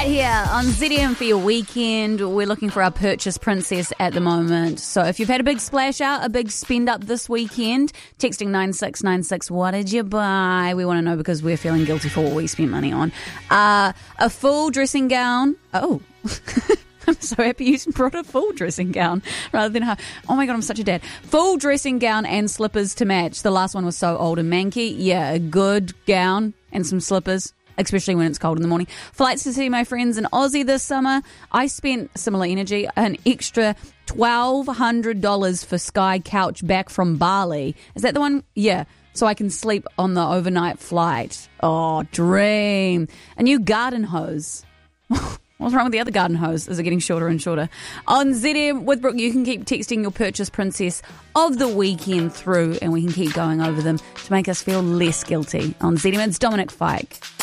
Right here on ZM for your weekend. We're looking for our purchase princess at the moment. So if you've had a big splash out, a big spend up this weekend, texting 9696, what did you buy? We want to know because we're feeling guilty for what we spent money on. A full dressing gown. Oh, I'm so happy you brought a full dressing gown rather than her. Oh my God, I'm such a dad. Full dressing gown and slippers to match. The last one was so old and manky. Yeah, a good gown and some slippers, especially when it's cold in the morning. Flights to see my friends in Aussie this summer. I spent similar energy, an extra $1,200 for Sky Couch back from Bali. Is that the one? Yeah. So I can sleep on the overnight flight. Oh, dream. A new garden hose. What's wrong with the other garden hose? Is it getting shorter and shorter? On ZM with Brooke, you can keep texting your purchase princess of the weekend through and we can keep going over them to make us feel less guilty. On ZM, it's Dominic Fike.